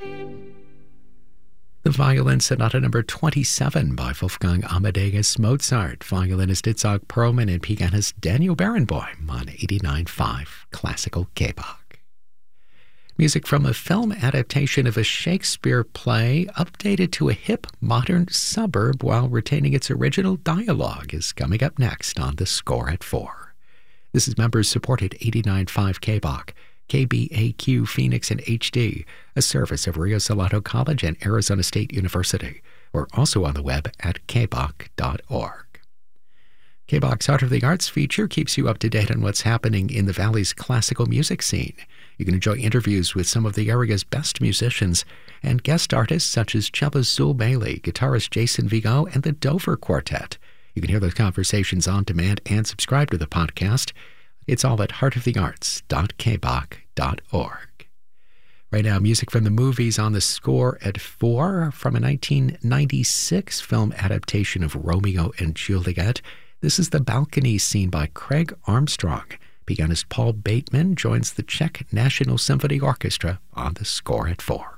The Violin Sonata number 27 by Wolfgang Amadeus Mozart, violinist Itzhak Perlman and pianist Daniel Barenboim on 89.5 Classical KBach. Music from a film adaptation of a Shakespeare play updated to a hip, modern suburb while retaining its original dialogue is coming up next on The Score at 4. This is members-supported 89.5 KBach, KBAQ Phoenix and HD, a service of Rio Salado College and Arizona State University. We're also on the web at kbach.org. KBach's Heart of the Arts feature keeps you up to date on what's happening in the Valley's classical music scene. You can enjoy interviews with some of the area's best musicians and guest artists such as cellist Zul Bailey, guitarist Jason Vigo, and the Dover Quartet. You can hear those conversations on demand and subscribe to the podcast. It's all at heartofthearts.kbach.org. Right now, music from the movies on The Score at 4 from a 1996 film adaptation of Romeo and Juliet. This is The Balcony scene by Craig Armstrong. Pianist Paul Bateman joins the Czech National Symphony Orchestra on The Score at 4.